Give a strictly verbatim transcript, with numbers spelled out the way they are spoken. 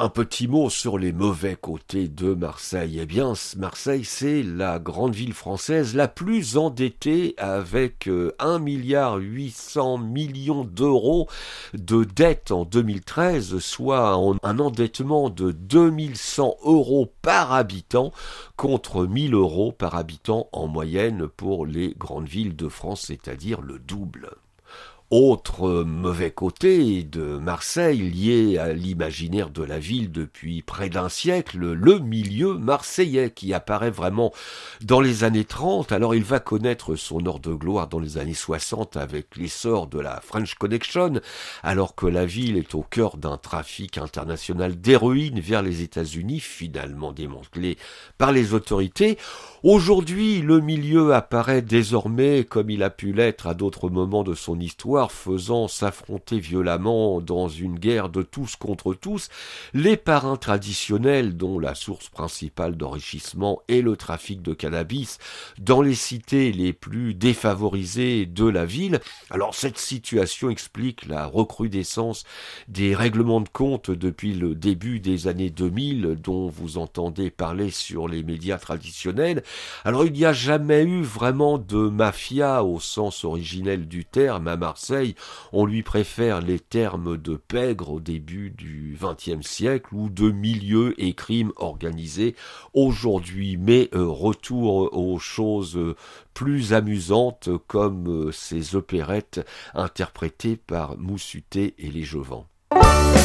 Un petit mot sur les mauvais côtés de Marseille. Eh bien, Marseille, c'est la grande ville française la plus endettée avec un milliard huit cents millions d'euros de dette en deux mille treize, soit un endettement de deux mille cent euros par habitant contre mille euros par habitant en moyenne pour les grandes villes de France, c'est-à-dire le double. Autre mauvais côté de Marseille, lié à l'imaginaire de la ville depuis près d'un siècle, le milieu marseillais qui apparaît vraiment dans les années trente. Alors il va connaître son heure de gloire dans les années soixante avec l'essor de la French Connection, alors que la ville est au cœur d'un trafic international d'héroïne vers les États-Unis, finalement démantelé par les autorités. Aujourd'hui, le milieu apparaît désormais comme il a pu l'être à d'autres moments de son histoire, faisant s'affronter violemment dans une guerre de tous contre tous les parrains traditionnels dont la source principale d'enrichissement est le trafic de cannabis dans les cités les plus défavorisées de la ville. Alors cette situation explique la recrudescence des règlements de compte depuis le début des années deux mille dont vous entendez parler sur les médias traditionnels. Alors il n'y a jamais eu vraiment de mafia au sens originel du terme à Marseille. On lui préfère les termes de pègre au début du vingtième siècle ou de milieu et crimes organisés aujourd'hui. Mais euh, retour aux choses plus amusantes comme euh, ces opérettes interprétées par Moussuet et les Jovans.